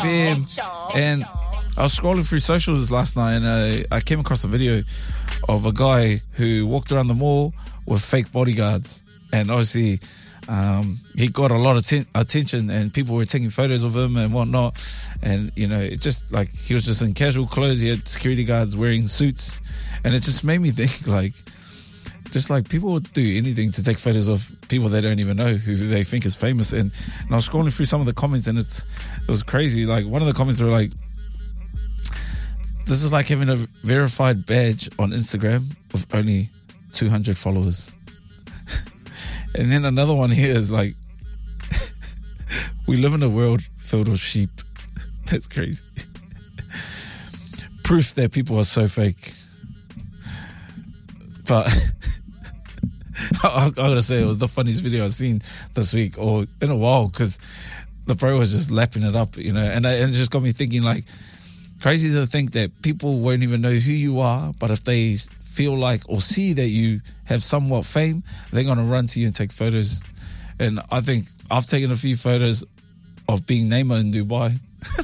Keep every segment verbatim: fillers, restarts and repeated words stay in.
M. And I was scrolling through socials last night, and I, I came across a video of a guy who walked around the mall with fake bodyguards. And obviously, um, he got a lot of ten- attention, and people were taking photos of him and whatnot. And, you know, it just like he was just in casual clothes. He had security guards wearing suits. And it just made me think, like, just like people would do anything to take photos of people they don't even know, who they think is famous. And, and I was scrolling through some of the comments, and it's it was crazy. Like, one of the comments were like, this is like having a verified badge on Instagram with only two hundred followers. And then another one here is like, we live in a world filled with sheep. That's crazy. Proof that people are so fake. But I, I gotta say, it was the funniest video I've seen this week or in a while, because the bro was just lapping it up, you know, and, I, and it just got me thinking, like, crazy to think that people won't even know who you are, but if they feel like or see that you have somewhat fame, they're going to run to you and take photos. And I think I've taken a few photos of being Neymar in Dubai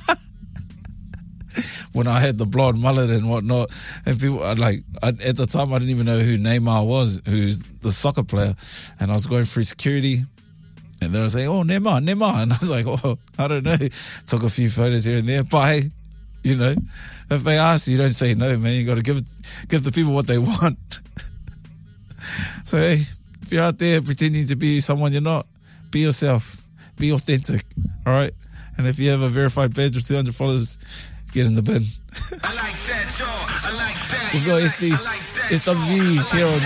when I had the blonde mullet and whatnot, and people are like, I, at the time I didn't even know who Neymar was, who's the soccer player, and I was going through security, and they were saying, oh, Neymar, Neymar, and I was like, oh, I don't know. Took a few photos here and there, but hey, you know, if they ask you, don't say no, man. You got to give give the people what they want. So hey, if you're out there pretending to be someone you're not, be yourself, be authentic, all right? And if you have a verified badge of two hundred followers, get in the bin. I like that, yo. I like that. We've got S D, S W here on